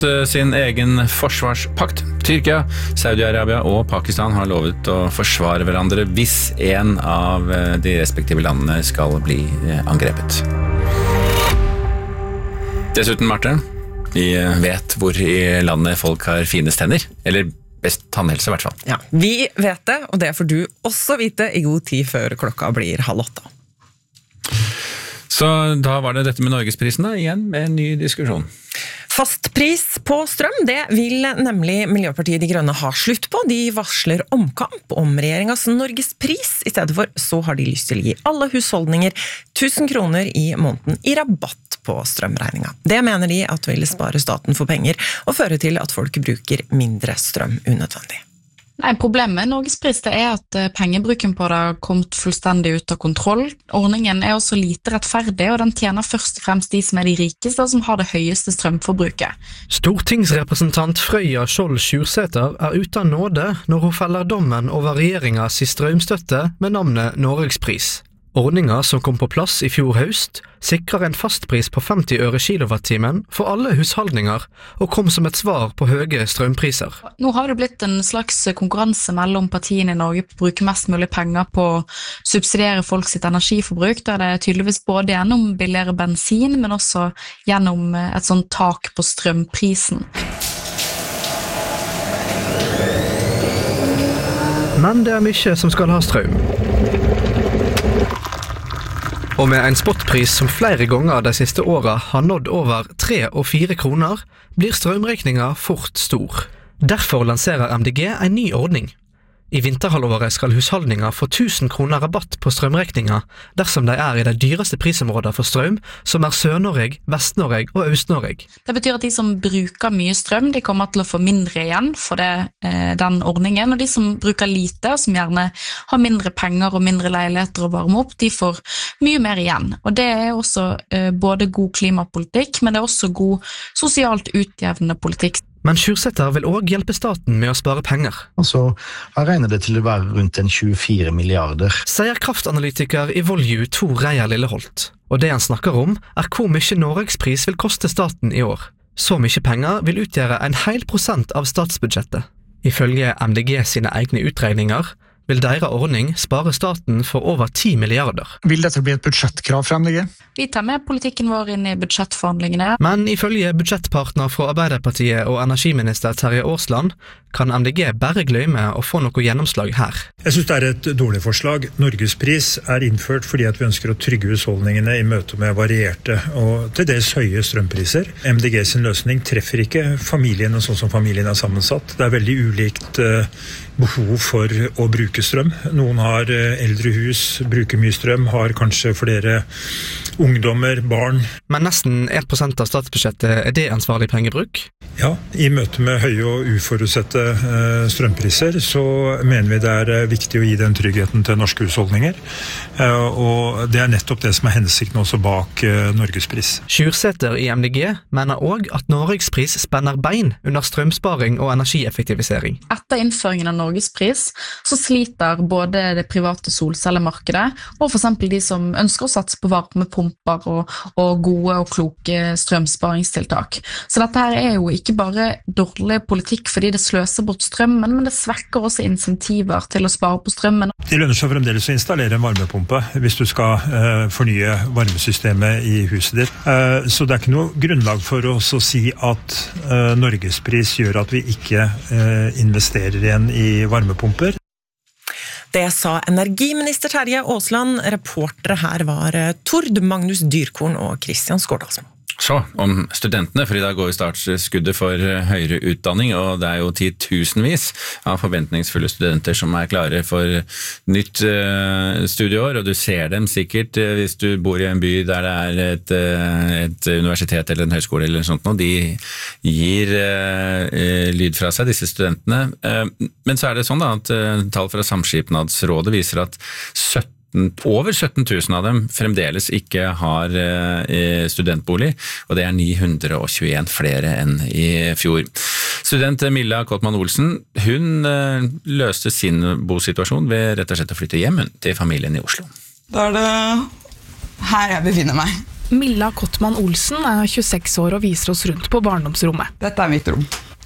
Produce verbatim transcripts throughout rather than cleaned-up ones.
sin egen forsvarspakt. Tyrkia, Saudi-Arabia og Pakistan har lovet å forsvare hverandre hvis en av de respektive landene skal bli angrepet. Dessuten, Marte, vi vet hvor i landet folk har finest tenner, eller best tannhelse i hvert fall. Ja, vi vet det, og det får du også vite i god tid før klokka blir halv åtte. Så da var det dette med Norgesprisen da, igjen med en ny diskusjon. Fastpris på strøm, det vil nemlig Miljøpartiet De Grønne ha slutt på. De varsler omkamp om regjeringas Norgespris. I stedet for så har de lyst til å gi alle husholdninger tusen kroner i måneden i rabatt på strømregninga. Det mener de at vil spare staten for penger og føre til at folk bruker mindre strøm unødvendig. Nei, problemet med Norgespris det er at pengebruken på det har kommet fullstendig ut av kontroll. Ordningen er også lite rettferdig, og den tjener først og fremst de som er de rikeste, og som har det høyeste strømforbruket. Stortingsrepresentant Frøya Skjold Sjursæter er ute av nåde når hun feller dommen over regjeringas strømstøtte med navnet Norgespris. Ordninga som kom på plass i fjor høst, sikrer en fastpris på femti øre kilowattimen for alle husholdninger, og kom som et svar på høye strømpriser. Nå har det blitt en slags konkurranse mellom partiene i Norge på å bruke mest mulig penger på å subsidiere folk sitt energiforbruk, der det er tydeligvis både gjennom billigere bensin, men også gjennom et sånt tak på strømprisen. Men det er mye som skal ha strøm. Og med en spotpris som flere ganger de siste årene har nådd over tre og fire kroner, blir strømregninga fort stor. Derfor lanserer M D G en ny ordning. I vinterhalvåret skal husholdninger få tusen kroner rabatt på strømregninga dersom de er i de dyreste prisområdene for strøm, som er Sør-Norge, Vest-Norge og Øst-Norge. Det betyr at de som bruker mye strøm, de kommer til å få mindre igjen for det, eh, den ordningen, og de som bruker lite, og som gjerne har mindre penger og mindre leiligheter å varme opp, de får mye mer igjen. Og det er også eh, både god klimapolitikk, men det er også god sosialt utjevnende politikk. Men Sjursæter vil også hjelpe staten med å spare penger. Altså, jeg regner det til å være rundt en tjuefire milliarder. Sier kraftanalytiker i Volju Tor Reier Lilleholt. Og det han snakker om er hvor mye Norgespris vil koste staten i år. Så mye penger vil utgjøre en hel prosent av statsbudsjettet. Ifølge M D G sine egne utregninger vil deres ordning spare staten for over ti milliarder. Vil dette bli et budsjettkrav fra M D G? Vi tar med politikken vår inn i budsjettforhandlingene. Men ifølge budsjettpartner fra Arbeiderpartiet og energiminister Terje Aasland kan M D G bare glemme å få noe gjennomslag her. Jeg synes det er et dårlig forslag. Norgespris er innført fordi at vi ønsker å trygge husholdningene i møte med varierte og til dels høye strømpriser. M D G sin løsning treffer ikke familiene sånn som familien er sammensatt. Det er veldig ulikt behov for å bruke strøm. Noen har eldre hus, bruker mye strøm, har kanskje flere ungdommer, barn. Men nesten ett prosent av statsbudsjettet, er det ansvarlig pengebruk? Ja, i møte med høye og uforutsette eh, strømpriser så mener vi det er viktig å gi den tryggheten til norske husholdninger. Eh, og det er nettopp det som er hensikten også bak eh, Norgespris. Sjursæter i M D G mener også at Norgespris spenner bein under strømsparing og energieffektivisering. Etter innføringen av Norgespris så sliter både det private solcellemarkedet og for eksempel de som ønsker å satse på varmepumper og, og gode og kloke strømsparingstiltak. Så dette her er jo ikke bare dårlig politikk fordi det sløser bort strømmen, men det svekker også insentiver til å spare på strømmen. Det lønner seg fremdeles å installere en varmepumpe hvis du skal eh, fornye varmesystemet i huset ditt. Eh, så det er ikke noe grunnlag for oss å si at eh, Norgespris gjør at vi ikke eh, investerer igjen i varmepumper. Det sa energiminister Terje Aasland. Reportere her var Tord Magnus Dyrkorn og Kristian Skårdalsmo. Så, om studentene, for i dag går jo startskuddet for høyere utdanning, og det er jo titusenvis av forventningsfulle studenter som er klare for nytt uh, studieår, og du ser dem sikkert uh, hvis du bor i en by der det er et, uh, et universitet eller en høyskole eller noe sånt, og de gir uh, uh, lyd fra seg, disse studentene. Uh, men så er det sånn da, at uh, tall fra Samskipnadsrådet viser at sytten over sytten tusen av dem fremdeles ikke har eh, studentbolig, og det er ni hundre og tjueen flere enn i fjor. Student Milla Kottmann Olsen, hun eh, løste sin bosituasjon ved rett og slett å flytte hjem til familien i Oslo. Da er det her jeg befinner meg. Milla Kottmann Olsen er tjueseks år og viser oss rundt på barndomsrommet. Dette er mitt rom.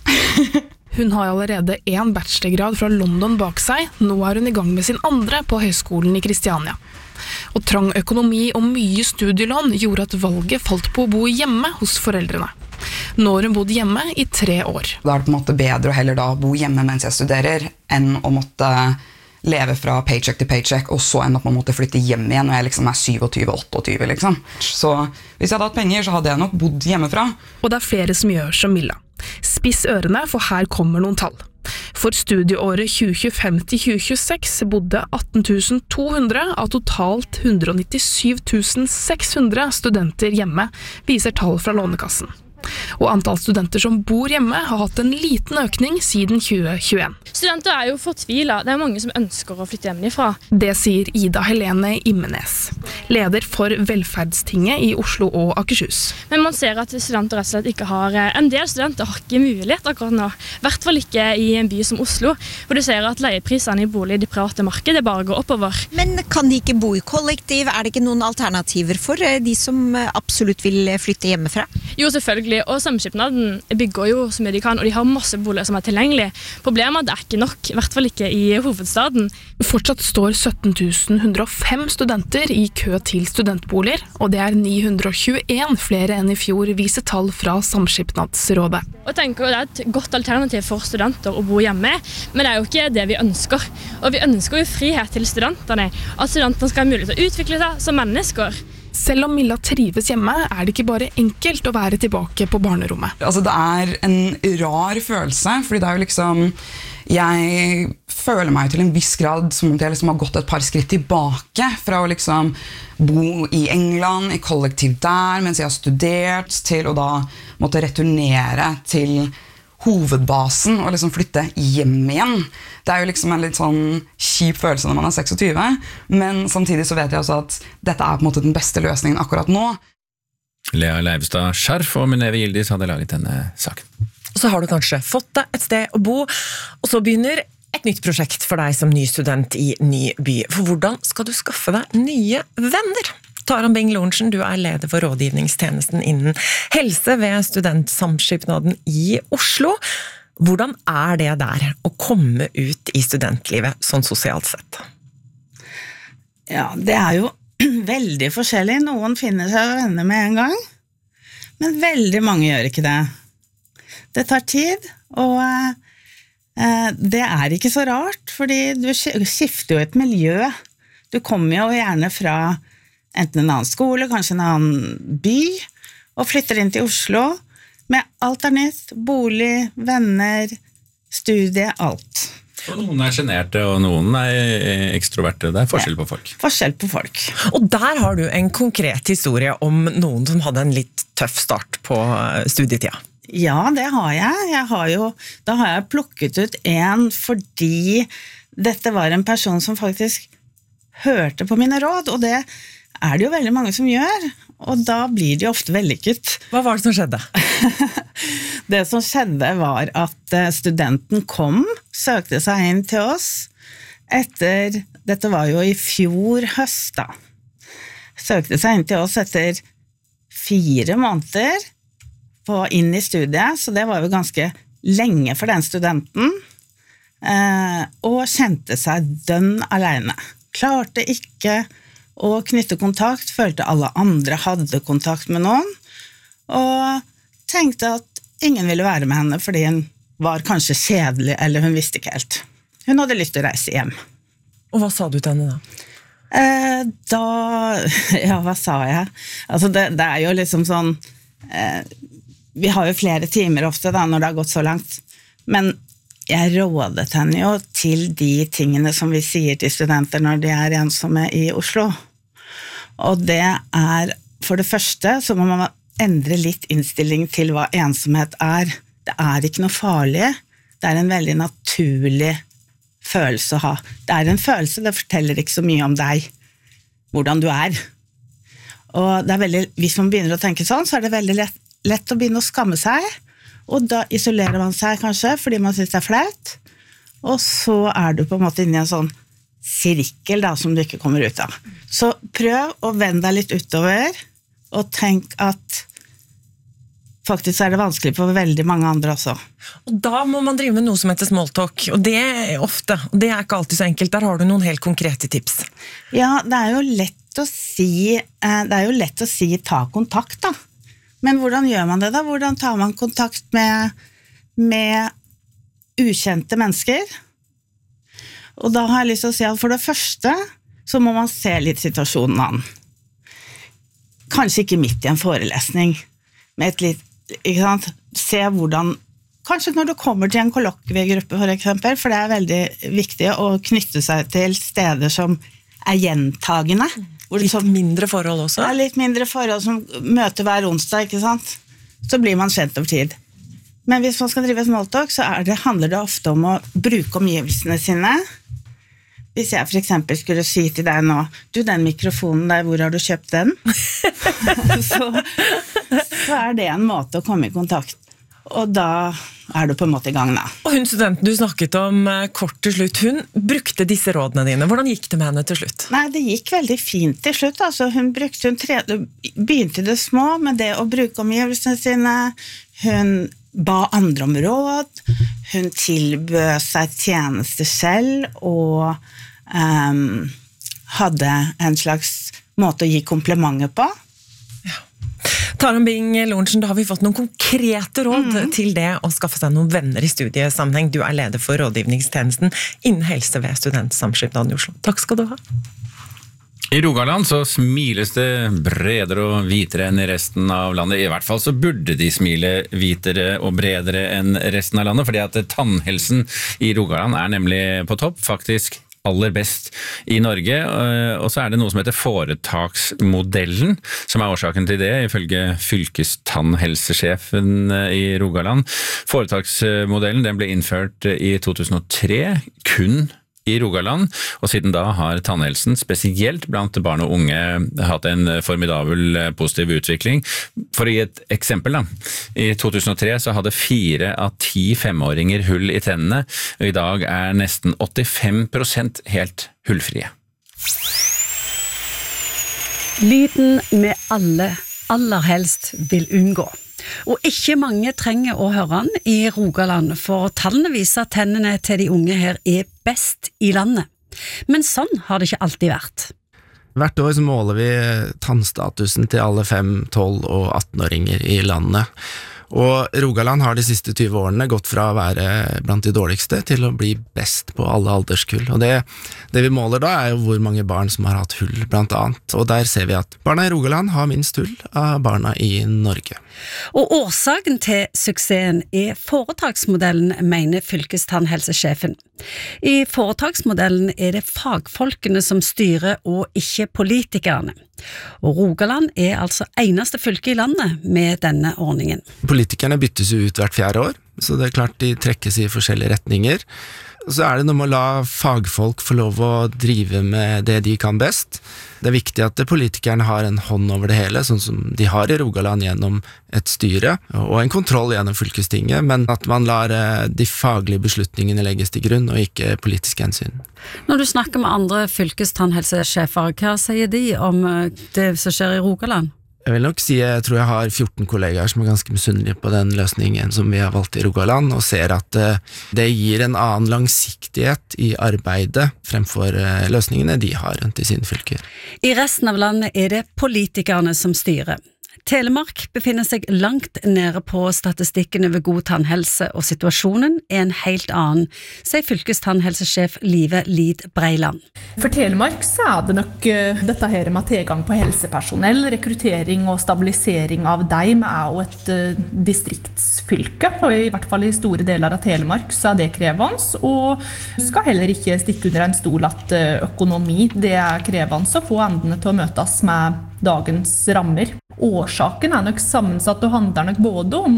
Hun har allerede en bachelorgrad fra London bak seg, nå er hun i gang med sin andre på høyskolen i Kristiania. Og trang økonomi og mye studielån gjorde at valget falt på å bo hjemme hos foreldrene. Nå har hun bodd hjemme i tre år. Da er det på en måte bedre å heller da bo hjemme mens jeg studerer, enn å måtte leve fra paycheck til paycheck, og så enn at man måtte flytte hjem igjen når jeg liksom er syvogtyve åtteogtyve, liksom. Så hvis jeg hadde hatt penger, så hadde jeg nok bodd hjemmefra. Og det er flere som gjør som Milla. Spiss ørene, for her kommer noen tall. For studieåret tjue tjuefem til tjue tjueseks bodde atten tusen to hundre av totalt one hundred ninety-seven tusen six hundred studenter hjemme, viser tall fra Lånekassen. Og antall studenter som bor hjemme har hatt en liten økning siden tjue tjueen. Studenter er jo fortvilet. Det er mange som ønsker å flytte hjemmefra. Det sier Ida Helene Immenes, leder for Velferdstinget i Oslo og Akershus. Men man ser at studenter rett og slett ikke har, en del studenter har ikke mulighet akkurat nå. I hvert fall ikke i en by som Oslo, hvor du ser at leieprisene i bolig i det private markedet bare går oppover. Men kan de ikke bo i kollektiv? Er det ikke noen alternativer for de som absolutt vil flytte hjemmefra? Jo, selvfølgelig. Og Samskipnaden bygger jo så mye de kan, og de har masse boliger som er tilgjengelige. Problemet er at det er ikke nok, i hvert fall ikke i hovedstaden. Fortsatt står sytten tusen one hundred og fem studenter i kø til studentboliger, og det er ni hundre og tjueen flere enn i fjor, viser tall fra Samskipnadsrådet. Og jeg tenker det er et godt alternativ for studenter å bo hjemme, men det er jo ikke det vi ønsker. Og vi ønsker jo frihet til studenterne, at studentene skal ha mulighet til å utvikle seg som mennesker. Selv om Milla trives hjemme, er det ikke bare enkelt å være tilbake på barnerommet. Altså, det er en rar følelse, fordi det er jo liksom, jeg føler meg til en viss grad som om jeg liksom har gått et par skritt tilbake fra å liksom bo i England, i kollektiv der, mens jeg har studert, til å da måtte returnere til hovedbasen og liksom flytte hjem igjen. Det er jo liksom en litt sånn kjip følelse når man er tjueseks, men samtidig så vet jeg også at dette er på en måte den beste løsningen akkurat nå. Lea Leivestad Skjerf og Mineve Gildis hadde laget denne saken. Og så har du kanskje fått deg et sted å bo, og så begynner et nytt prosjekt for deg som ny student i ny by. For hvordan skal du skaffe deg nye venner? Taran Beng-Lorentzen, du er leder for rådgivningstjenesten innen helse ved Studentsamskipnaden i Oslo. Hvordan er det der å komme ut i studentlivet sånn sosialt sett? Ja, det er jo veldig forskjellig. Noen finner seg venner med en gang, men veldig mange gjør ikke det. Det tar tid, og eh, det er ikke så rart, fordi du skifter jo et miljø. Du kommer jo gjerne fra enten en annen skole, kanskje en annen by, og flytter inn til Oslo med alt er nytt, bolig, venner, studie, alt. Og noen er generte, og noen er ekstroverte. Det er forskjell på folk. Forskjell på folk. Og der har du en konkret historie om noen som hadde en litt tøff start på studietida. Ja, det har jeg. jeg har jo, da har jeg plukket ut en fordi dette var en person som faktisk hørte på mine råd, og det er det jo veldig mange som gjør, og da blir det jo ofte vellykket. Hva var det som skjedde? Det som skjedde var at studenten kom, søkte seg inn til oss, etter, dette var jo i fjor høst da, søkte seg inn til oss etter fire måneder på inn i studiet, så det var jo ganske lenge for den studenten, og kjente seg dønn alene. Klarte ikke å knytte kontakt, følte alle andre hadde kontakt med noen, og tenkte at ingen ville være med henne fordi hun var kanskje kjedelig, eller hun visste ikke helt. Hun hadde lyst til å reise hjem. Og hva sa du til henne da? Eh, da, ja, hva sa jeg? Altså, det, det er jo liksom sånn, eh, vi har jo flere timer ofte da, når det har gått så langt, men jeg rådet henne jo til de tingene som vi sier til studenter når de er ensomme i Oslo. Og det er, for det første, så må man endre litt innstilling til hva ensomhet er. Det er ikke noe farlig, det er en veldig naturlig følelse å ha. Det er en følelse, det forteller ikke så mye om deg, hvordan du er. Og det er veldig, hvis man begynner å tenke sånn, så er det veldig lett, lett å begynne å skamme seg, og da isolerer man seg kanskje, fordi man synes det er flaut, og så er du på en måte inne i en sånn sirkel da, som du ikke kommer ut av. Så prøv å vende deg litt utover, og tenk at faktisk er det vanskelig for veldig mange andre også. Og da må man drive med noe som heter smalltalk, og det er ofte, og det er ikke alltid så enkelt. Der har du noen helt konkrete tips. Ja, det er jo lett å si, det er jo lett å si ta kontakt da. Men hvordan gjør man det da? Hvordan tar man kontakt med, med ukjente mennesker? Og da har jeg lyst til å si at for det første så må man se litt situasjonen an. Kanskje ikke midt i en forelesning, med et litt ikke sant? Se hvordan, kanskje når du kommer til en kollokviegruppe for eksempel, for det er veldig viktig å knytte seg til steder som er gjentagende. Litt som, mindre forhold også? Ja, litt mindre forhold som møter hver onsdag, ikke sant? Så blir man kjent over tid. Men hvis man skal drive smalltalk, så er det, handler det ofte om å bruke omgivelsene sine. Hvis jeg for eksempel skulle si til deg nå, du, den mikrofonen der, hvor har du kjøpt den? så, så er det en måte å komme i kontakt. Og da er du på en måte i gang da. Og hun studenten du snakket om kort til slutt, hun brukte disse rådene dine. Hvordan gikk det med henne til slutt? Nei, det gikk veldig fint til slutt. Altså, hun, brukte, hun tre, begynte i det små med det å bruke omgivelsene sine. Hun ba andre om råd. Hun tilbød seg tjenester selv og um, hadde en slags måte å gi komplimenter på. Ja. Taran Bing Lorentzen, da har vi fått noen konkrete råd mm. til det å skaffe seg noen venner i studiesammenheng. Du er leder for rådgivningstjenesten innen helse ved Studentsamskipnaden i Oslo. Takk skal du ha. I Rogaland så smiles det bredere og hvitere enn i resten av landet. I hvert fall så burde de smile hvitere og bredere enn resten av landet, fordi at tannhelsen i Rogaland er nemlig på topp, faktisk aller best i Norge, og så er det noe som heter foretaksmodellen, som er årsaken til det, ifølge fylkestannhelsesjefen i Rogaland. Foretaksmodellen den ble innført i to tusen og tre, kun i Rogaland, og siden da har tannhelsen, spesielt blant barn og unge, hatt en formidabel positiv utvikling. For å gi et eksempel da, i to tusen og tre så hadde fire av ti femåringer hull i tennene, og i dag er nesten åttifem prosent helt hullfrie. Lyden vi alle aller helst vil unngå. Og ikke mange trenger å høre den i Rogaland, for tallene viser at tennene til de unge her er best i landet. Men sånn har det ikke alltid vært. Hvert år så måler vi tannstatusen til alle fem, tolv og atten-åringer i landet. Og Rogaland har de siste tyve årene gått fra å være blant de dårligste til å bli best på alle alderskull. Og det, det vi måler da er jo hvor mange barn som har hatt hull, blant annet. Og der ser vi at barna i Rogaland har minst hull av barna i Norge. Og årsaken til suksessen er foretaksmodellen, mener fylkestannhelsesjefen. I foretaksmodellen er det fagfolkene som styrer, og ikke politikerne. Og Rogaland er altså eneste fylke i landet med denne ordningen. Politikerne byttes ut hvert fjerde år, så det er klart de trekkes i forskjellige retninger. Så er det noe med å la fagfolk få lov å drive med det de kan best. Det er viktig at politikerne har en hånd over det hele, sånn som de har i Rogaland gjennom et styre, og en kontroll gjennom fylkestinget, men at man lar de faglige beslutningene legges til grunn, og ikke politiske hensyn. Når du snakker med andre fylkestannhelsesjefer, hva sier de om det som skjer i Rogaland? Jeg vil nok si, jeg tror jeg har fjorten kollegaer som er ganske misunnelige på den løsningen som vi har valgt i Rogaland, og ser at det gir en annen langsiktighet i arbeidet fremfor løsningene de har rundt i sine fylker. I resten av landet er det politikerne som styrer. Telemark befinner seg langt nede på statistikken over god tannhelse, og situasjonen er en helt annen, sier fylkestannhelsesjef Live Lid Breiland. For Telemark så er det nok uh, dette her med tilgang på helsepersonell, rekruttering og stabilisering av dem er jo et uh, distriktsfylke, og i hvert fall i store deler av Telemark så er det krevende, og skal heller ikke stikke under en stol at uh, økonomi, det er krevende å få endene til å møtes med dagens rammer. Årsaken er nok sammensatt og handler nok både om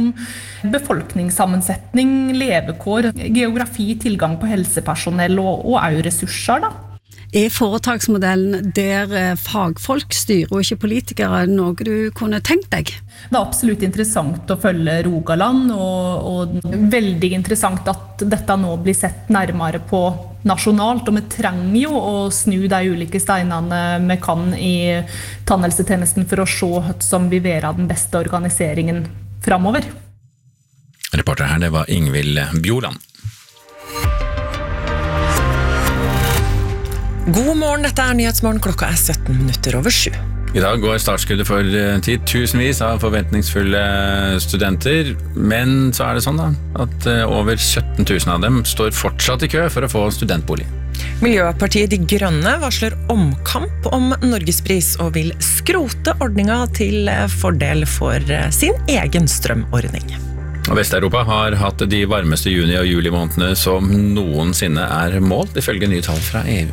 befolkningssammensetning, levekår, geografi, tilgang på helsepersonell og, og også ressurser da. Er foretaksmodellen der fagfolk styrer og ikke politikere noe du kunne tenkt deg? Det er absolutt interessant å følge Rogaland, og, og veldig interessant at dette nå blir sett nærmere på nasjonalt, og vi trenger jo å snu de ulike steinene vi kan i tannhelsetjenesten for å se hva som vil være den beste organiseringen fremover. Reporter her, det var Ingvild Bjoland. God morgen, dette er Nyhetsmorgen, klokka er sytten minutter over sju. I dag går startskuddet for titusenvis av forventningsfulle studenter, men så er det sånn da, at over sytten tusen av dem står fortsatt i kø for å få studentbolig. Miljøpartiet De Grønne varsler omkamp om Norgespris og vil skrote ordninga til fordel for sin egen strømordning. Vest-Europa har hatt de varmeste juni- og juli-månedene som noensinne er målt, ifølge nye tall fra E U.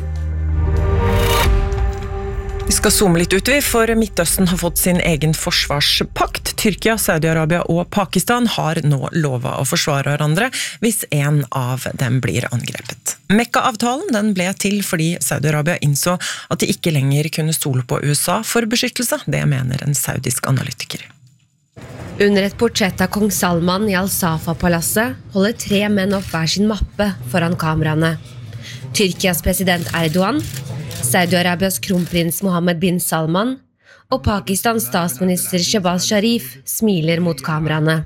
Vi skal zoome litt ut, for Midtøsten har fått sin egen forsvarspakt. Tyrkia, Saudi-Arabia og Pakistan har nå lovet å forsvare hverandre hvis en av dem blir angrepet. Mekka-avtalen den ble til fordi Saudi-Arabia innså at de ikke lenger kunne stole på U S A for beskyttelse. Det mener en saudisk analytiker. Under et portrett av kong Salman i Al-Safa-palasset holder tre menn opp hver sin mappe foran kameraene. Tyrkias president Erdogan, Saudi-Arabias kronprins Mohammed bin Salman og Pakistans statsminister Shehbaz Sharif smiler mot kameraene.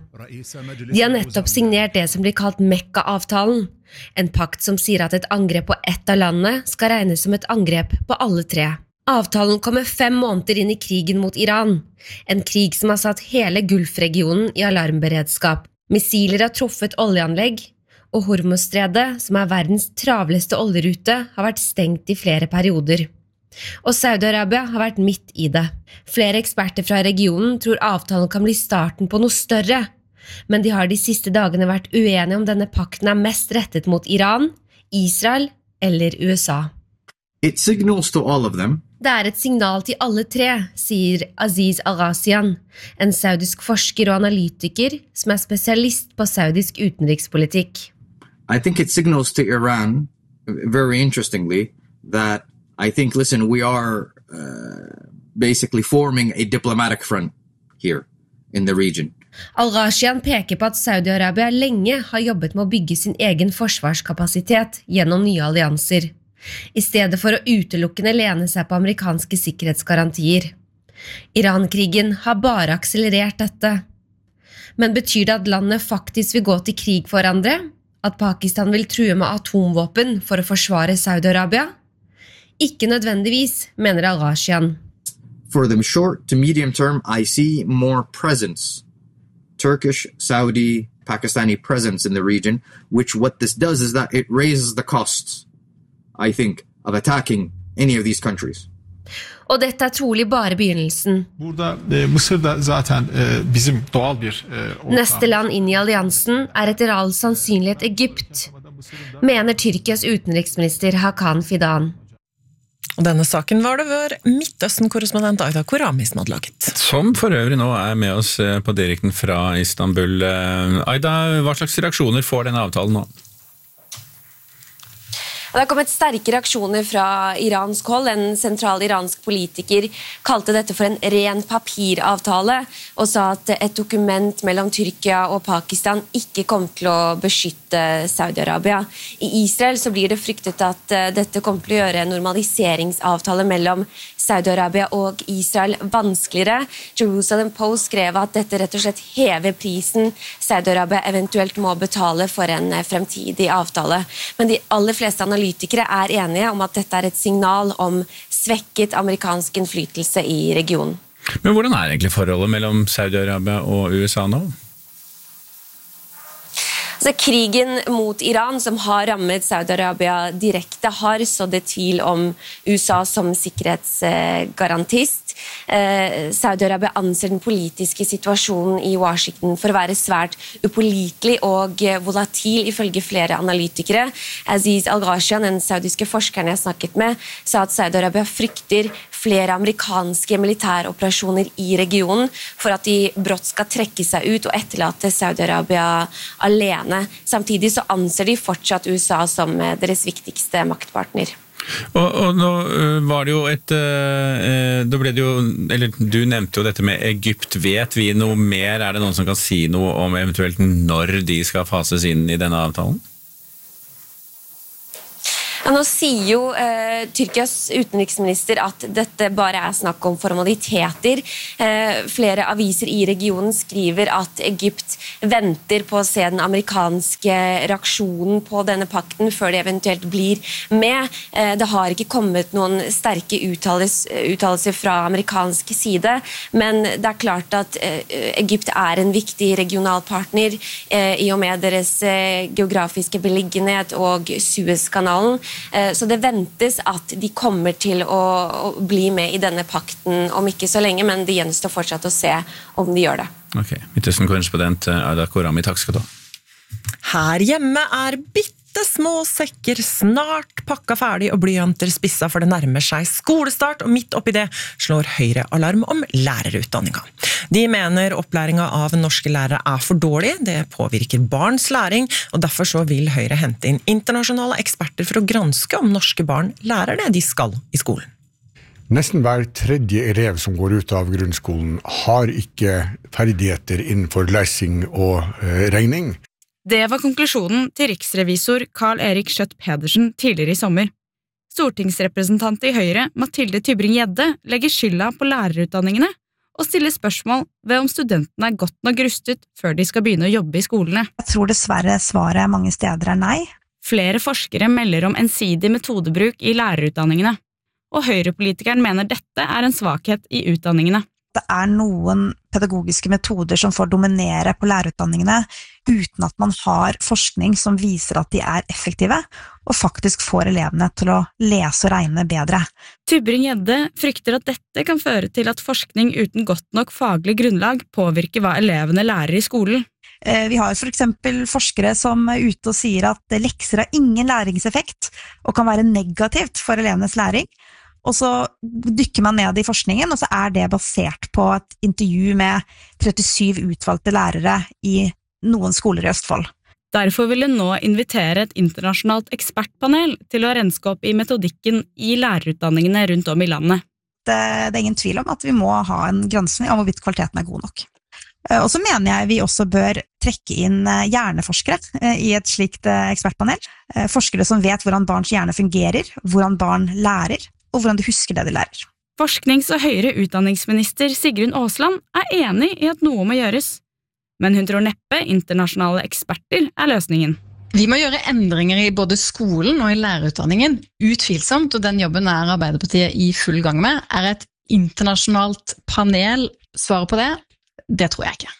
De har nettopp signert det som blir kalt Mekka-avtalen, en pakt som sier at et angrep på ett av landene skal regnes som et angrep på alle tre. Avtalen kommer fem måneder inn i krigen mot Iran, en krig som har satt hele Gulfregionen i alarmberedskap. Missiler har truffet oljeanlegg, og Hormuzstredet, som er verdens travleste oljerute, har vært stengt i flere perioder. Og Saudi-Arabia har vært midt i det. Flere eksperter fra regionen tror avtalen kan bli starten på noe større, men de har de siste dagene vært uenige om denne pakten er mest rettet mot Iran, Israel eller U S A. It signals to all of them. Det er et signal til alle tre, sier Aziz Al-Ghazian, en saudisk forsker og analytiker som er spesialist på saudisk utenrikspolitikk. I think it signals to Iran, very interestingly, that I think, listen, we are uh, basically forming a diplomatic front here in the region. Al-Ghazian peker på at Saudi-Arabia lenge har jobbet med å bygge sin egen forsvarskapasitet gjennom nye allianser, i stedet for å utelukkende lene seg på amerikanske sikkerhetsgarantier. Iran-krigen har bare akselerert dette. Men betyr det at landet faktisk vil gå til krig for hverandre? At Pakistan vil true med atomvåpen for å forsvare Saudi-Arabia? Ikke nødvendigvis, mener Al-Ghazian. For the short to medium term, I see more presence. Turkish, Saudi, Pakistani presence in the region, which what this does is that it raises the costs, I think, of attacking any of these countries. Og dette er trolig bare begynnelsen. Burada e, Mısır'da zaten e, bizim doğal bir e, Neste land inn i alliansen er etter all sannsynlighet Egypt, mener Tyrkias utenriksminister Hakan Fidan. Og denne saken var det vår Midtøsten-korrespondent Aida Korami som hadde laget. Som for øvrig nå er med oss på direkten fra Istanbul. Aida, hva slags reaksjoner får denne avtalen nå? Det har kommet sterke reaksjoner fra iransk hold. En sentral iransk politiker kalte dette for en ren papiravtale og sa at et dokument mellom Tyrkia og Pakistan ikke kom til å beskytte Saudi-Arabia. I Israel så blir det fryktet at dette kommer til å gjøre en normaliseringsavtale mellom Saudi-Arabia og Israel vanskeligere. Jerusalem Post skrev at dette rett og slett hever prisen Saudi-Arabia eventuelt må betale for en fremtidig avtale. Men de aller fleste analytikere er enige om at dette er et signal om svekket amerikansk innflytelse i regionen. Men hvordan er egentlig forholdet mellom Saudi-Arabia og U S A nå? Så krigen mot Iran, som har rammet Saudi-Arabia direkte, har sådd tvil om U S A som sikkerhetsgarantist. Eh, Saudi-Arabia anser den politiske situasjonen i Washington for å være svært upålitelig og volatil, ifølge flere analytikere. Aziz Al-Ghazian, den saudiske forskeren jeg snakket med, sa at Saudi-Arabia frykter flere amerikanske militæroperasjoner i regionen for at de brått skal trekke seg ut og etterlate Saudi-Arabia alene. Samtidig så anser de fortsatt U S A som deres viktigste maktpartner. Og, og nå var det jo et eh, da ble det jo, eller du nevnte jo dette med Egypt. Vet vi noe mer? Er det noen som kan si noe om eventuelt når de skal fases inn i denne avtalen? Ja, nå sier jo eh, Tyrkias utenriksminister at dette bare er snakk om formaliteter. Eh, flere aviser i regionen skriver at Egypt venter på å se den amerikanske reaksjonen på denne pakten før de eventuelt blir med. Eh, det har ikke kommet noen sterke uttales, uttalelser fra amerikansk side, men det er klart at eh, Egypt er en viktig regional partner eh, i og med deres eh, geografiske beliggenhet og Suezkanalen. Så det ventes at de kommer til å, å bli med i denne pakten om ikke så lenge, men det gjenstår fortsatt å se om de gjør det. Ok, Midtøsten-korrespondent Aida Korami, takk skal du ha. Her hjemme er bitte små sekker snart pakka ferdig og blyanter spissa for det nærmer seg skolestart, og midt oppi det slår Høyre alarm om lærerutdanninga. De mener opplæringa av norske lærere er for dårlig, det påvirker barns læring, og derfor så vil Høyre hente inn internasjonale eksperter for å granske om norske barn lærer det de skal i skolen. Nesten hver tredje elev som går ut av grunnskolen har ikke ferdigheter innenfor lesing og eh, regning. Det var konklusjonen til riksrevisor Karl Erik Skjøtt Pedersen tidligere i sommer. Stortingsrepresentant i Høyre, Mathilde Tybring-Gjedde, legger skylda på lærerutdanningene og stiller spørsmål ved om studentene er godt nok rustet før de skal begynne å jobbe i skolene. Jeg tror dessverre svaret mange steder er nei. Flere forskere melder om ensidig metodebruk i lærerutdanningene, og Høyre-politikeren mener dette er en svakhet i utdanningene. Det er noen pedagogiske metoder som får dominere på lærerutdanningene uten at man har forskning som viser at de er effektive, og faktisk får elevene til å lese og regne bedre. Tybring-Gjedde frykter at dette kan føre til at forskning uten godt nok faglig grunnlag påvirker hva elevene lærer i skolen. Vi har for eksempel forskere som er ute og sier at lekser har ingen læringseffekt og kan være negativt for elevenes læring. Og så dykker man ned i forskningen, og så er det basert på et intervju med trettisju utvalgte lærere i noen skoler i Østfold. Derfor vil det nå invitere et internasjonalt ekspertpanel til å renske opp i metodikken i lærerutdanningene rundt om i landet. Det, det er ingen tvil om at vi må ha en granskning om hvorvidt kvaliteten er god nok. Og så mener jeg vi også bør trekke inn hjerneforskere i et slikt ekspertpanel. Forskere som vet hvordan barns hjerne fungerer, hvordan barn lærer, og hvordan de husker det de lærer. Forsknings- og høyere utdanningsminister Sigrun Aasland er enig i at noe må gjøres, men hun tror neppe internasjonale eksperter er løsningen. Vi må gjøre endringer i både skolen og i lærerutdanningen, utvilsomt, og den jobben er Arbeiderpartiet i full gang med. Er et internasjonalt panel svaret på det? Det tror jeg ikke.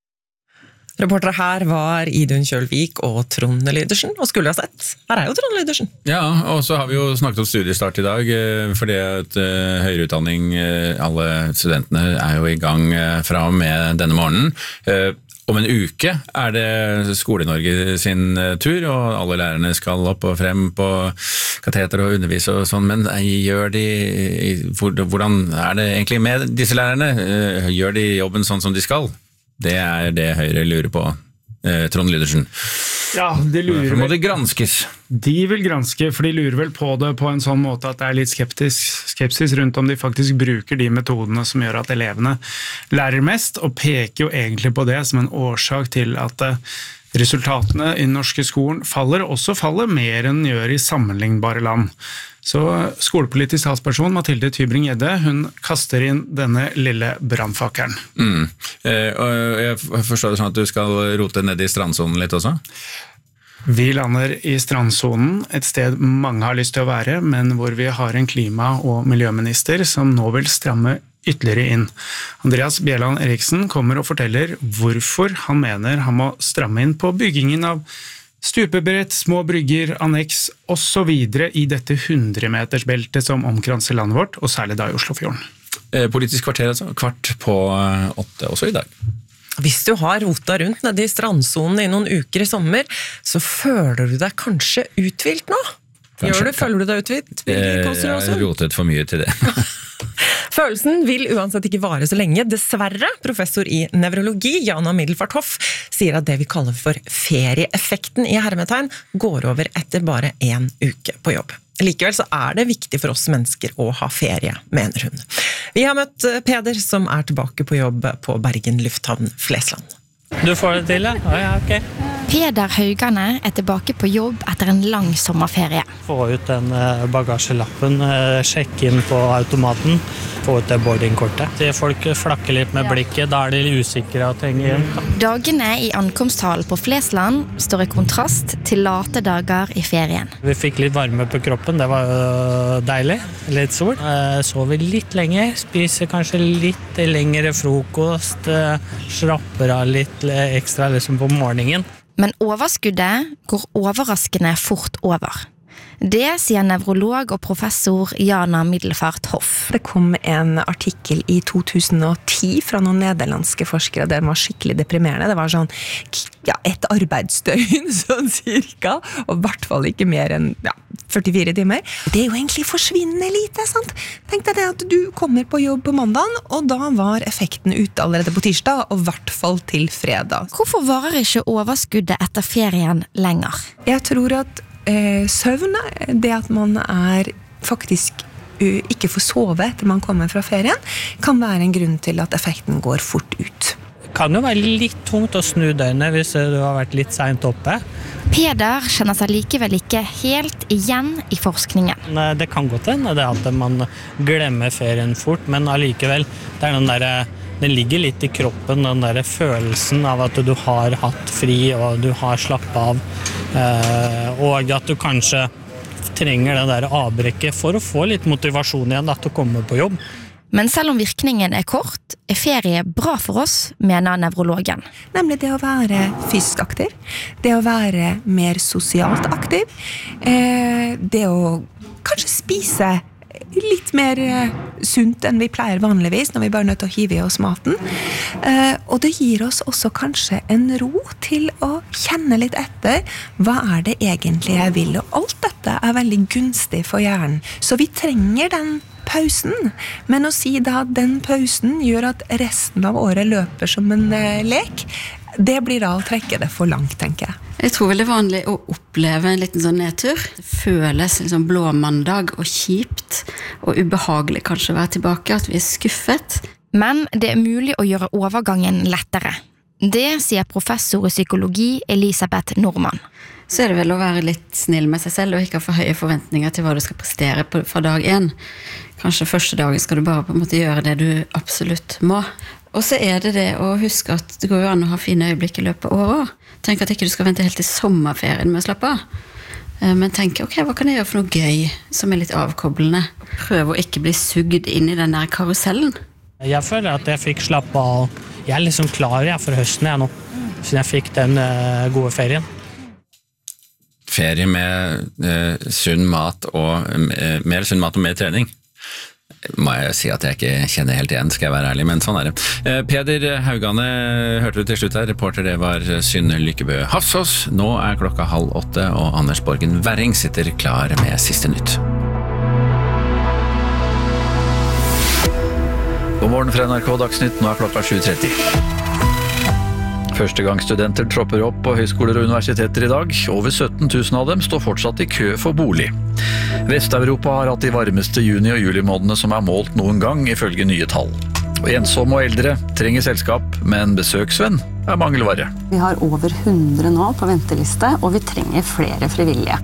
Reportere her var Idun Kjølvik og Trond Lydersen, og skulle ha sett. Her er jo Trond Lydersen. Ja, og så har vi jo snakket om studiestart i dag, fordi at uh, høyere utdanning, uh, alle studentene er jo i gang uh, fra og med denne morgenen. Uh, om en uke er det Skole-Norge sin uh, tur, og alle lærerne skal opp og frem på kateter og undervise og sånn, men uh, gjør de, uh, hvordan er det egentlig med disse lærerne? Uh, gjør de jobben sånn som de skal? Det er det Høyre lurer på, eh, Trond Lydersen. Ja, de lurer Hvorfor må det granskes? De vil granske, for de lurer vel på det på en sånn måte at det er litt skeptisk, skepsis rundt om de faktisk bruker de metodene som gjør at elevene lærer mest, og peker jo egentlig på det som en årsak til at resultatene i den norske skolen faller, også faller mer enn gjør i sammenlignbare land. Så skolepolitisk talsperson Mathilde Tybring-Gjedde, hun kaster inn denne lille brannfakkelen. Mm. Eh, og jeg forstår det sånn at du skal rote ned i strandsonen litt også? Vi lander i strandsonen, et sted mange har lyst til å være, men hvor vi har en klima- og miljøminister som nå vil stramme ytterligere inn. Andreas Bjelland Eriksen kommer og forteller hvorfor han mener han må stramme inn på byggingen av stupebrett, små brygger, anneks og så videre i dette hundremetersbeltet som omkranser landet vårt, og særlig da i Oslofjorden. Eh, politisk kvarter, altså. Kvart på åtte også i dag. Hvis du har rota rundt nede i strandsonen i noen uker i sommer, så føler du deg kanskje uthvilt nå? Kanskje. Gjør du, føler du deg uthvilt? Jeg har rotet for mye til det. Følelsen vil uansett ikke vare så lenge. Dessverre, professor i nevrologi, Jana Middelfart Hoff, sier at det vi kaller for ferieeffekten i hermetegn går over etter bare en uke på jobb. Likevel så er det viktig for oss mennesker å ha ferie, mener hun. Vi har møtt Peder, som er tilbake på jobb på Bergen lufthavn Flesland. Du får det til, ja? Ja, ok. Peder Haugane er tilbake på jobb etter en lang sommerferie. Få ut den bagasjelappen, sjekke inn på automaten, få ut det boardingkortet. Folk flakker litt med blikket, da er de usikre og trenger hjelp. Dagene i ankomsthallen på Flesland står i kontrast til late dager i ferien. Vi fikk litt varme på kroppen, det var deilig. Litt sol. Sover litt lenge, spiser kanskje litt lengre frokost, slapper av litt ekstra liksom på morgenen. Men overskuddet går overraskende fort over. Det sier nevrolog og professor Jana Middelfart Hoff. Det kom en artikkel i to tusen og ti fra noen nederlandske forskere, der den var skikkelig deprimerende. Det var sånn, ja, et arbeidsdøgn, sånn cirka, og i hvert fall ikke mer enn ja, førtifire timer. Det er jo egentlig forsvinnende lite, sant? Tenk deg det at du kommer på jobb på mandagen, og da var effekten ute allerede på tirsdag, og i hvert fall til fredag. Hvorfor varer ikke overskuddet etter ferien lenger? Jeg tror at eh, søvn, det at man er faktisk uh, ikke får sove etter man kommer fra ferien, kan være en grunn til at effekten går fort ut. Det kan jo være litt tungt å snu døgnet hvis du har vært litt sent oppe. Peder kjenner seg likevel ikke helt igjen i forskningen. Det kan godt hende det at man glemmer ferien fort, men allikevel, det er den der, den ligger litt i kroppen, den der følelsen av at du har hatt fri og du har slappet av, og at du kanskje trenger det der avbrekket for å få litt motivasjon igjen da, til å komme på jobb. Men selv om virkningen er kort, er ferie bra for oss, mener nevrologen. Nemlig det å være fysisk aktiv, det å være mer sosialt aktiv, eh, det å kanskje spise litt mer sunt enn vi pleier vanligvis når vi bare er nødt til å hive i oss maten. Eh, og det gir oss også kanskje en ro til å kjenne litt etter hva er det egentlig jeg vil, og alt dette er veldig gunstig for hjernen. Så vi trenger den pausen, men å si da at den pausen gjør at resten av året løper som en eh, lek, det blir da å trekke det for langt, tenker jeg. Jeg tror vel det er vanlig å oppleve en liten sånn nedtur. Det føles liksom blå mandag og kjipt, og ubehagelig kanskje å være tilbake, at vi er skuffet. Men det er mulig å gjøre overgangen lettere. Det sier professor i psykologi Elisabeth Normann. Så er det vel å være litt snill med seg selv, og ikke ha for høye forventninger til hva du skal prestere på, fra dag én. Kanskje første dagen skal du bare på en måte gjøre det du absolutt må. Og så er det det å huske at det går jo an å ha fine øyeblikk i løpet av året. Tenk at ikke du skal vente helt til sommerferien med å slappe av. Men tenk, ok, hva kan jeg gjøre for noe gøy som er litt avkoblende? Prøv å ikke bli sugd inn i den der karusellen. Jeg føler at jeg fikk slappe av. Jeg er liksom klar jeg, for høsten jeg nå, siden jeg fikk den uh, gode ferien. Ferie med uh, sunn mat og uh, mer sunn mat og mer trening. Må jeg si at jeg ikke kjenner helt igjen, skal jeg være ærlig, men sånn er det. Uh, Peder Haugane, hørte du til slutt her, reporter det var Synne Lykkebø Hafsås. Nå er klokka halv åtte, og Anders Borgen Werring sitter klar med siste nytt. God morgen fra N R K Dagsnytt, nå er klokka sju tretti. Førstegangsstudenter tropper opp på høyskoler og universiteter i dag. Over sytten tusen av dem står fortsatt i kø for bolig. Vest-Europa har hatt de varmeste juni- og julimånedene som er målt noen gang, ifølge nye tall. Og ensomme og eldre trenger selskap, men besøksvenn er mangelvare. Vi har over hundre nå på venteliste, og vi trenger flere frivillige.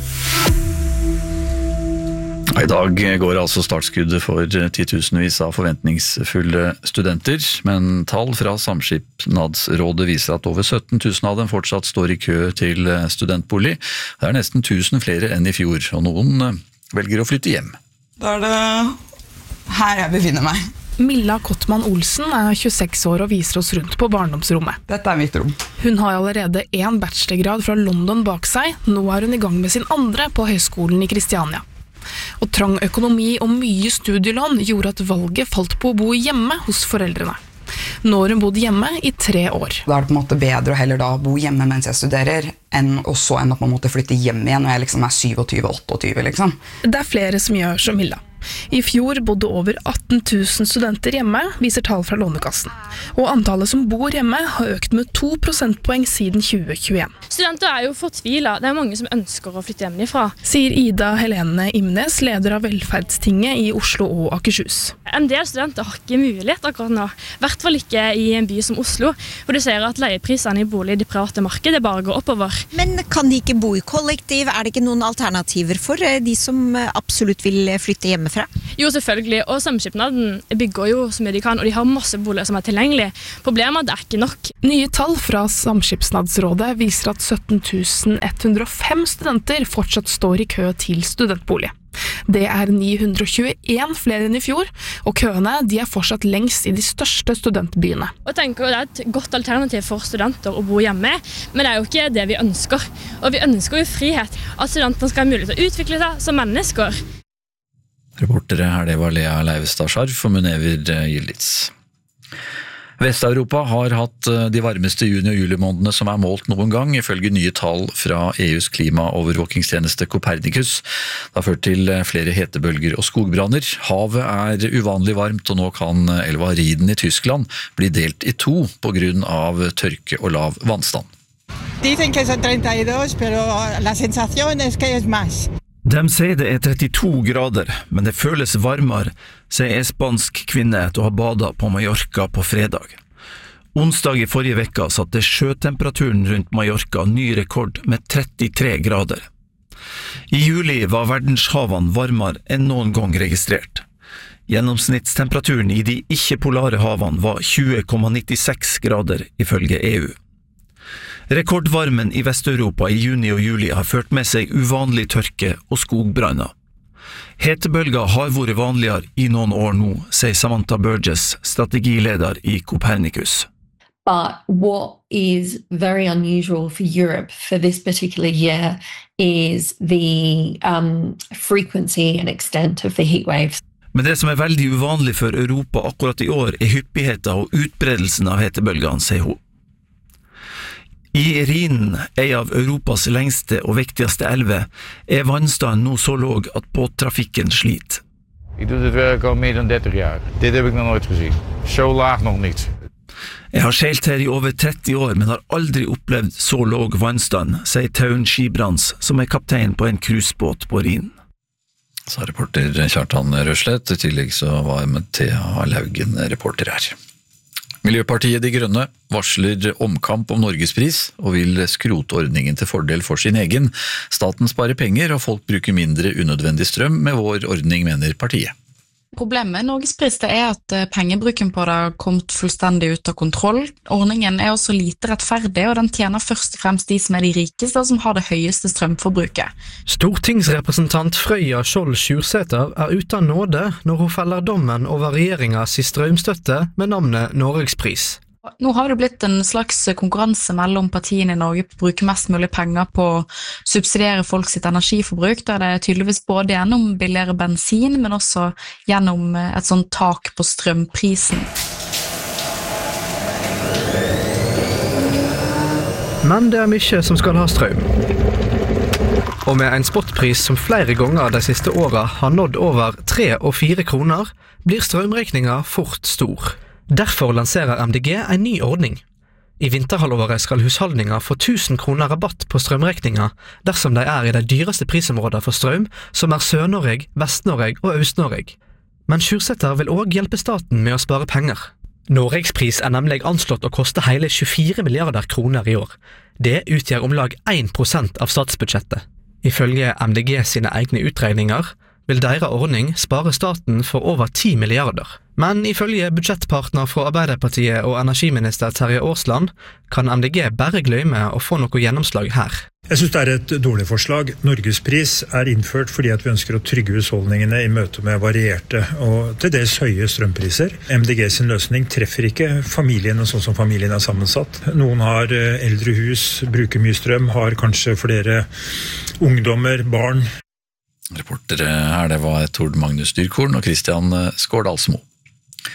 I dag går altså startskuddet for titusenvis av forventningsfulle studenter, men tall fra Samskipnadsrådet viser at over sytten tusen av dem fortsatt står i kø til studentbolig. Det er nesten tusen flere enn i fjor, og noen velger å flytte hjem. Da er det her jeg befinner meg. Milla Kottmann Olsen er tjueseks år og viser oss rundt på barndomsrommet. Dette er mitt rom. Hun har allerede en bachelorgrad fra London bak seg. Nå er hun i gang med sin andre på høyskolen i Kristiania. Og trang økonomi og mye studielån gjorde at valget falt på å bo hjemme hos foreldrene. Nå har hun bodd hjemme i tre år. Da er det på en måte bedre å heller da bo hjemme mens jeg studerer, enn også enn at man måtte flytte hjem igjen når jeg liksom er syvogtyve åtteogtyve, liksom. Det er flere som gjør som Milla. I fjor bodde over atten tusen studenter hjemme, viser tall fra Lånekassen. Og antallet som bor hjemme har økt med to prosentpoeng siden tjue tjueen. Studenter er jo fortvilet. Det er mange som ønsker å flytte hjemmefra. Sier Ida Helene Imnes, leder av Velferdstinget i Oslo og Akershus. En del studenter har ikke mulighet akkurat nå. I hvert fall ikke i en by som Oslo, hvor du ser at leieprisene i bolig i det private markedet bare går oppover. Men kan de ikke bo i kollektiv? Er det ikke noen alternativer for de som absolutt vil flytte hjemmefra? Jo, selvfølgelig, og Samskipnaden bygger jo så mye de kan, og de har masse boliger som er tilgjengelige. Problemet er at det er ikke nok. Nye tall fra Samskipnadsrådet viser at sytten tusen ett hundre og fem studenter fortsatt står i kø til studentbolig. Det er ni hundre og tjueen flere enn i fjor, og køene de er fortsatt lengst i de største studentbyene. Og jeg tenker Det er et godt alternativ for studenter å bo hjemme, men det er jo ikke det vi ønsker. Og vi ønsker jo frihet, at studentene skal ha mulighet til å utvikle seg som mennesker. Reportere her, det var Lea Leivestad Scharf og Munever Gilditz. Vest-Europa har hatt de varmeste juni- og julimånedene som er målt noen gang, ifølge nye tall fra E U's klimaovervåkingstjeneste Copernicus. Det har ført til flere hetebølger og skogbranner. Havet er uvanlig varmt, og nå kan elva Rhinen i Tyskland bli delt i to på grunn av tørke og lav vannstand. Dicen que son treinta y dos, pero la sensación es que es más. De sier det er trettito grader, men det føles varmere, sier en spansk kvinne etter å ha badet på Mallorca på fredag. Onsdag i forrige vekka satte sjøtemperaturen rundt Mallorca ny rekord med trettitre grader. I juli var verdenshavene varmere enn noen gang registrert. Gjennomsnittstemperaturen i de ikke-polare havene var tjue komma nittiseks grader ifølge E U. Rekordvarmen i Vest-Europa i juni og juli har ført med seg uvanlig tørke og skogbranner. Hetebølger har vært vanligere i noen år nå, sier Samantha Burgess, strategileder i Copernicus. But what is very unusual for Europe for this particular year is the um, frequency and extent of the heat waves. Men det som er veldig uvanlig for Europa akkurat i år er hyppigheten og utbredelsen av hetebølgene, sier hun. I Rhinen, en av Europas lengste og viktigste elver, er vannstanden nå så låg at båttrafikken sliter. Ik doe dit werk al meer dan dertig jaar. Dit heb ik nog nooit gezien. Zo laag nog niet. Jeg har seilt her i over tretti år, men har aldri opplevd så låg vannstand, sier Taun Skibrans, som er kaptein på en cruisebåt på Rhinen. Sa reporter Kjartan Røslett, i tillegg så var Thea Laugen reporter her. Miljøpartiet De Grønne varsler omkamp om Norgespris og vil skrote ordningen til fordel for sin egen. Staten sparer penger og folk bruker mindre unødvendig strøm med vår ordning, mener partiet. Problemet med Norgespris det er at pengebruken på det har kommet fullstendig ut av kontroll. Ordningen er også lite rettferdig, og den tjener først og fremst de som er de rikeste og som har det høyeste strømforbruket. Stortingsrepresentant Frøya Skjold Sjursæter er uten nåde når hun feller dommen over regjeringens strømstøtte med navnet Norgespris. Nå har det blitt en slags konkurranse mellom partiene i Norge på å bruke mest mulig penger på å subsidiere folk sitt energiforbruk, der det er tydeligvis både gjennom billigere bensin, men også gjennom et sånt tak på strømprisen. Men det er mye som skal ha strøm. Og med en spotpris som flere ganger de siste årene har nådd over tre og fire kroner, blir strømregningen fort stor. Derfor lanserer M D G en ny ordning. I vinterhalvåret skal husholdninger få tusen kroner rabatt på strømregninger dersom de er i de dyreste prisområdene for strøm, som er Sør-Norge, Vest-Norge og Øst-Norge. Men Sjursæter vil også hjelpe staten med å spare penger. Norgespris er nemlig anslått å koste hele tjuefire milliarder kroner i år. Det utgjør om lag én prosent av statsbudsjettet. Ifølge M D G sine egne utregninger vil deres ordning spare staten for over ti milliarder. Men ifølge budsjettpartner fra Arbeiderpartiet og energiminister Terje Aasland kan M D G bare glemme å få noe gjennomslag her. Jeg synes det er et dårlig forslag. Norgespris er innført fordi at vi ønsker å trygge husholdningene i møte med varierte og til dels høye strømpriser. M D G sin løsning treffer ikke familiene sånn som familien er sammensatt. Noen har eldre hus, bruker mye strøm, har kanskje flere ungdommer, barn. Reportere her, det var Tord Magnus Dyrkorn og Christian Skårdalsmo.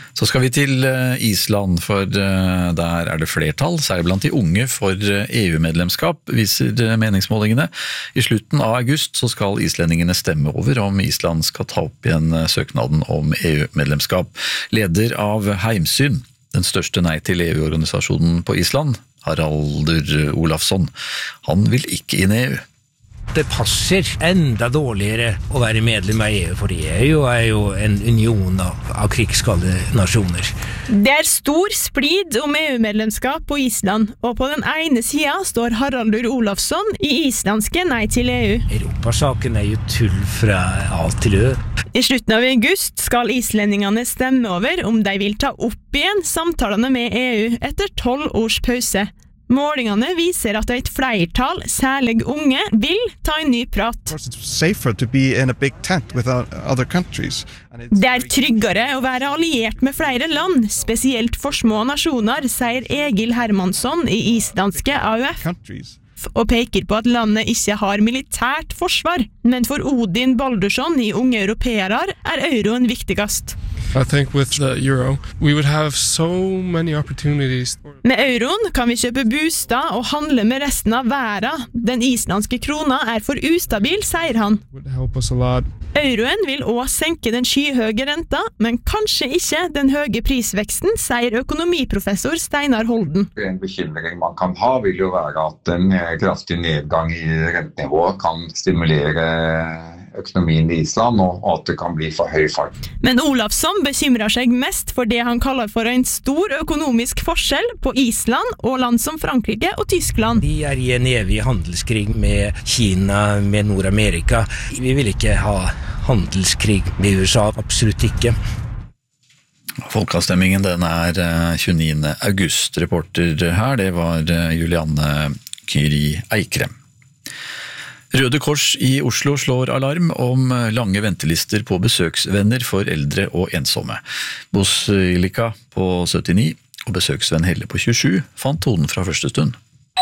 Så skal vi til Island, for der er det flertall, særlig blant de unge, for E U-medlemskap, viser meningsmålingene. I slutten av august så skal islendingene stemme over om Island skal ta opp igjen søknaden om E U-medlemskap. Leder av Heimsyn, den største nei til E U-organisasjonen på Island, Haraldur Olafsson, han vil ikke inn i E U. Det passer enda dårligere å være medlem av E U, for E U er jo en union av, av krigsskadde nasjoner. Det er stor splid om E U-medlemskap på Island, og på den ene siden står Haraldur Olafsson i islandske nei til E U. Europasaken er jo tull fra A til Ø. I slutten av august skal islendingene stemme over om de vil ta opp igjen samtalene med E U etter tolv års pause. Målingene viser at et flertall, særlig unge, vil ta en ny prat. Det er tryggere å være alliert med flere land, spesielt for små nasjoner, sier Egil Hermansson i islandske A U F. Og peker på at landet ikke har militært forsvar, men for Odin Baldursson i Unge Europeere er euroen viktigast. I think with the euro, we would have so many opportunities. Med euroen kan vi kjøpe bostad og handle med resten av verden. Den islandske krona er for ustabil, sier han. Would help us a lot. Euroen vil også senke den skyhøye renta, men kanskje ikke den høye prisveksten, sier økonomiprofessor Steinar Holden. En bekymring man kan ha vil jo være at en kraftig nedgang i rentenivået kan stimulere økonomien i Island, og at det kan bli for høy fart. Men Olafsson bekymrer seg mest for det han kaller for en stor økonomisk forskjell på Island og land som Frankrike og Tyskland. De er i en evig handelskrig med Kina, med Nord-Amerika. Vi vil ikke ha handelskrig med U S A, absolutt ikke. Folkeavstemmingen den er tjueniende august. Reporter her, det var Julianne Kyri Eikrem. Røde Kors i Oslo slår alarm om lange ventelister på besøksvenner for eldre og ensomme. Bosilika på syttini og besøksvenn Helle på tjuesju fant tonen fra første stund.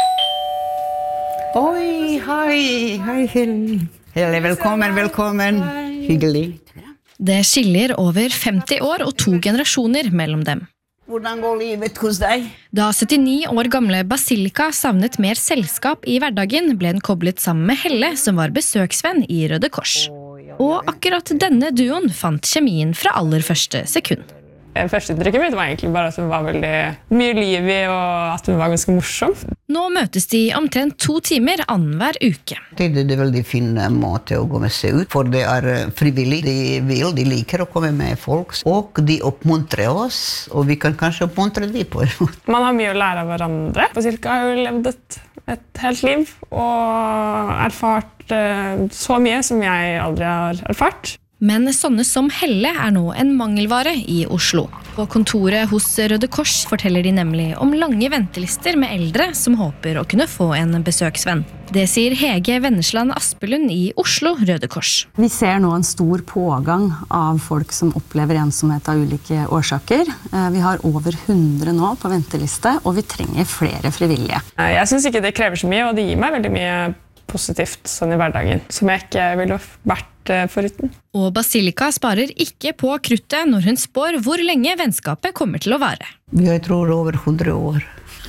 Oi, hei, hei Helle. Helle, velkommen, velkommen. Hyggelig. Det skiller over femti år og to generasjoner mellom dem. Hvordan går livet hos deg? Da syttini år gamle Basilika savnet mer selskap i hverdagen, ble den koblet sammen med Helle, som var besøksvenn i Røde Kors. Og akkurat denne duoen fant kjemien fra aller første sekund. Første inntrykket mitt var egentlig bare at hun var veldig mye liv i, og at hun var ganske morsom. Nå møtes de omtrent to timer annenhver uke. Det er en veldig fin måte å gå med seg ut, for det er frivillig. De vil, de liker å komme med folk, og de oppmuntrer oss, og vi kan kanskje oppmuntre de på. Man har mye å lære av hverandre. Basilika har jo levd et, et helt liv, og erfart uh, så mye som jeg aldri har erfart. Men sånne som Helle er nå en mangelvare i Oslo. På kontoret hos Røde Kors forteller de nemlig om lange ventelister med eldre som håper å kunne få en besøksvenn. Det sier Hege Vennesland Aspelund i Oslo Røde Kors. Vi ser nå en stor pågang av folk som opplever ensomhet av ulike årsaker. Vi har over hundre nå på venteliste, og vi trenger flere frivillige. Jeg synes ikke det krever så mye, og det gir meg veldig mye positivt sånn i hverdagen, som jeg ikke ville vært foruten. Og Basilika sparer ikke på kruttet når hun spår hvor lenge vennskapet kommer til å vare. Jeg tror over hundre år.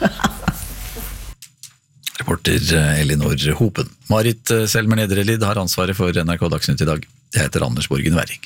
Reporter Elinor Hopen. Marit Selmer Nedrelid har ansvaret for N R K Dagsnytt i dag. Jeg heter Anders Borgen Werring.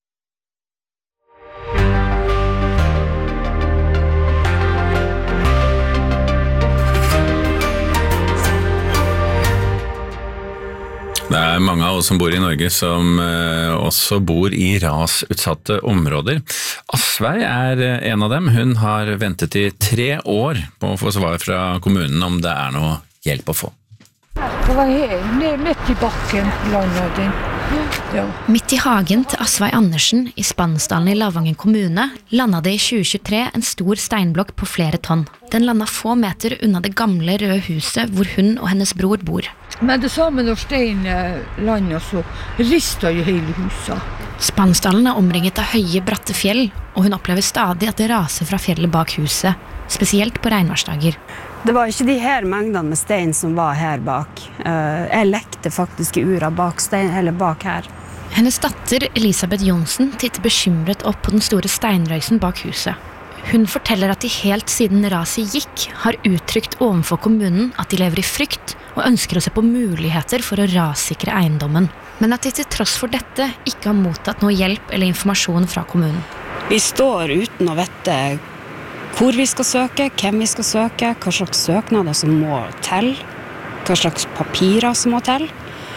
Det er mange av oss som bor i Norge som eh, også bor i rasutsatte områder. Asveig er en av dem. Hun har ventet i tre år på å få svar fra kommunen om det er noe hjelp å få. Det var helt midt i bakken, landet din. Ja. Midt i hagen til Asveig Andersen i Spansdalen i Lavangen kommune landet det i tjue tjuetre en stor steinblokk på flere tonn. Den landet få meter unna det gamle røde huset hvor hun og hennes bror bor. Men det samme når steinen landet så ristet jo hele huset. Spansdalen er omringet av høye, bratte fjell, og hun opplever stadig at det raser fra fjellet bak huset, spesielt på regnværsdager. Det var ikke de her mengdene med stein som var her bak. Jeg lekte faktisk i ura bak stein, eller bak her. Hennes datter Elisabeth Johnsen titter bekymret opp på den store steinrøysen bak huset. Hun forteller at de helt siden raset gikk har uttrykt overfor kommunen at de lever i frykt og ønsker å se på muligheter for å rassikre eiendommen, men at de til tross for dette ikke har mottatt noe hjelp eller informasjon fra kommunen. Vi står uten å vite hvor vi skal søke, hvem vi skal søke, hva slags søknader som må til, hva slags papirer som må til.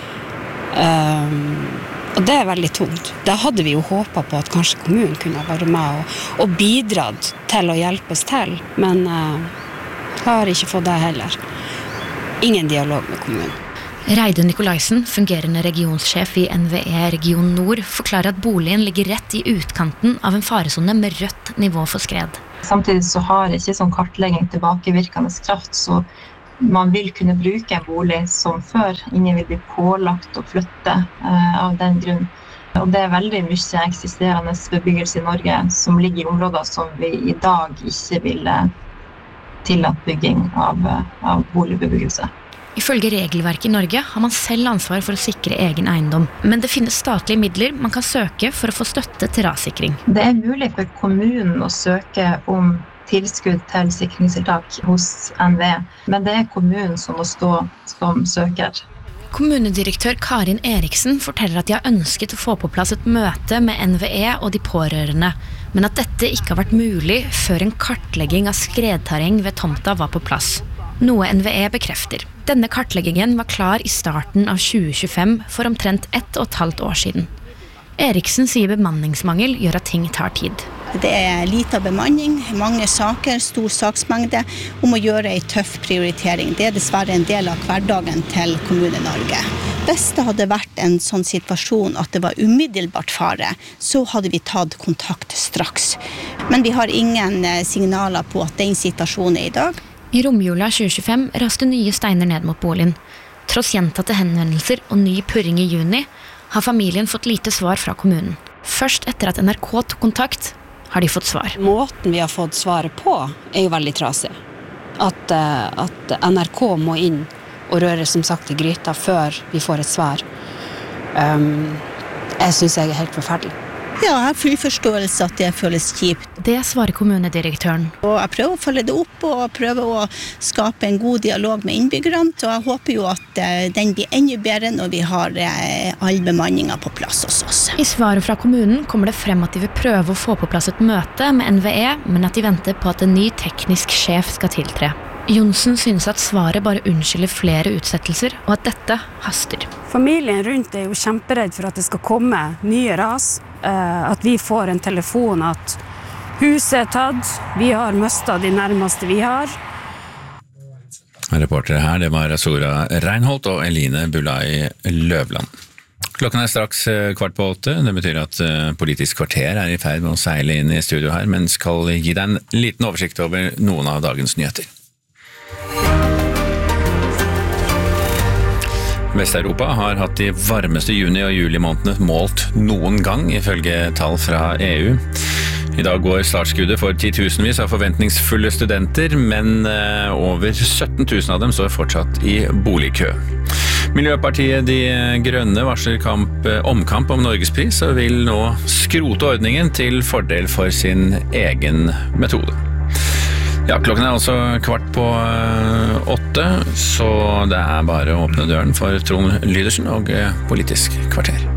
Um, og det er veldig tungt. Da hadde vi jo håpet på at kanskje kommunen kunne være med og, og bidratt til å hjelpes til, men uh, har ikke fått det heller. Ingen dialog med kommunen. Reidun Nikolaisen, fungerende regionssjef i N V E Region Nord, forklarer at boligen ligger rett i utkanten av en faresone med rødt nivå for skred. Samtidig så har ikke sånn kartlegging tilbakevirkende kraft, så man vil kunne bruke en bolig som før. Ingen vil bli pålagt å flytte eh, av den grunn. Og det er veldig mye eksisterende bebyggelse i Norge som ligger i områder som vi i dag ikke vil tillatt bygging av, av boligbebyggelse. Ifølge regelverket i Norge har man selv ansvar for å sikre egen eiendom, men det finnes statlige midler man kan søke for å få støtte til rassikring. Det er mulig for kommunen å søke om tilskudd til sikringstiltak hos N V E, men det er kommunen som må stå som søker. Kommunedirektør Karin Eriksen forteller at de har ønsket å få på plass et møte med N V E og de pårørende, men at dette ikke har vært mulig før en kartlegging av skredterreng ved tomta var på plass. Noe N V E bekrefter. Denne kartleggingen var klar i starten av tjue tjuefem for omtrent ett og et halvt år siden. Eriksen sier bemanningsmangel gjør at ting tar tid. Det er lite bemanning, mange saker, stor saksmengde, om å gjøre en tøff prioritering. Det er dessverre en del av hverdagen til Kommune-Norge. Hvis det hadde vært en sånn situasjon at det var umiddelbart fare, så hadde vi tatt kontakt straks. Men vi har ingen signaler på at den situasjonen er i dag. I romjula tjue tjuefem raste nye steiner ned mot boligen. Tross gjentatte henvendelser og ny purring i juni, har familien fått lite svar fra kommunen. Først etter at N R K tok kontakt, har de fått svar. Måten vi har fått svaret på er jo veldig trasig. At, at N R K må inn og røre som sagt i gryta før vi får et svar. Um, jeg synes jeg er helt forferdelig. Ja, jeg har full forståelse at det føles kjipt. Det svarer kommunedirektøren. Og jeg prøver å følge det opp og prøver å skape en god dialog med innbyggerne, og jeg håper jo at den blir enda bedre når vi har all bemanningen på plass hos oss. I svaret fra kommunen kommer det frem at de vil prøve å få på plass et møte med N V E, men at de venter på at en ny teknisk sjef skal tiltre. Johnsen synes at svaret bare unnskylder flere utsettelser, og at dette haster. Familien rundt er jo kjemperedd for at det skal komme nye ras, at vi får en telefon at huset er tatt, vi har mistet de nærmeste vi har. Reportere her, det var Sora Reinholdt og Eline Bulai Løvland. Klokken er straks kvart på åtte, det betyr at Politisk kvarter er i ferd med å seile inn i studio her, men skal gi deg en liten oversikt over noen av dagens nyheter. Vest-Europa har hatt de varmeste juni- og juli-månedene målt noen gang, ifølge tall fra E U. I dag går startskuddet for titusenvis av forventningsfulle studenter, men over sytten tusen av dem står fortsatt i boligkø. Miljøpartiet De Grønne varsler kamp, omkamp om Norgespris og vil nå skrote ordningen til fordel for sin egen metode. Ja, klokken er altså kvart på åtte, så det er bare å åpne døren for Trond Lydersen og Politisk kvarter.